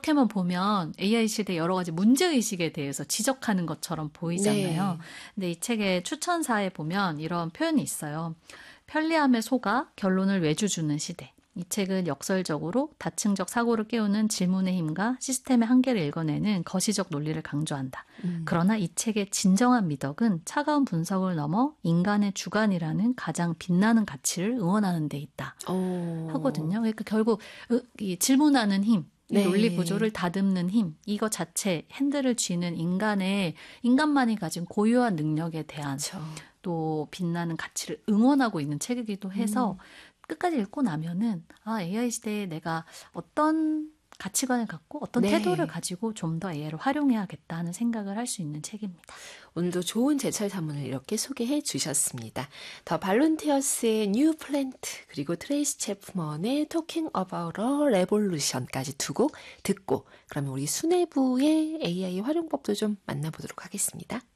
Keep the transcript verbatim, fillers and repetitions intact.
이렇게만 보면 에이아이 시대 여러 가지 문제의식에 대해서 지적하는 것처럼 보이잖아요. 네. 근데 이 책의 추천사에 보면 이런 표현이 있어요. 편리함에 속아 결론을 외주주는 시대. 이 책은 역설적으로 다층적 사고를 깨우는 질문의 힘과 시스템의 한계를 읽어내는 거시적 논리를 강조한다. 음. 그러나 이 책의 진정한 미덕은 차가운 분석을 넘어 인간의 주관이라는 가장 빛나는 가치를 응원하는 데 있다. 오. 하거든요. 그러니까 결국 이 질문하는 힘, 이 네. 논리 구조를 다듬는 힘, 이거 자체 핸들을 쥐는 인간의 인간만이 가진 고유한 능력에 대한 그렇죠. 또 빛나는 가치를 응원하고 있는 책이기도 해서 음. 끝까지 읽고 나면은 아 에이아이 시대에 내가 어떤 가치관을 갖고 어떤 네. 태도를 가지고 좀 더 에이아이를 활용해야겠다 하는 생각을 할 수 있는 책입니다. 오늘도 좋은 제철 산문을 이렇게 소개해 주셨습니다. 더 발론티어스의 뉴 플랜트 그리고 트레이시 채프먼의 토킹 어바웃 어 레볼루션까지 두 곡 듣고 그러면 우리 수뇌부의 에이아이 활용법도 좀 만나보도록 하겠습니다.